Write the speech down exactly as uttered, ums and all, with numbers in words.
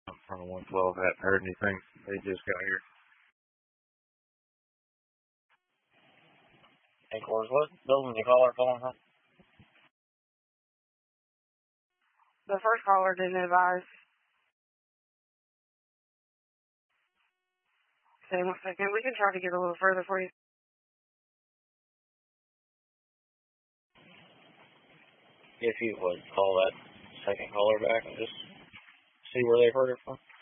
On one twelve, hadn't heard anything. They just got here. Hey, Cores, what building did you call her calling from? The first caller didn't advise. Okay, one second. We can try to get a little further for you. If you would call that second caller back and just see where they've heard it from.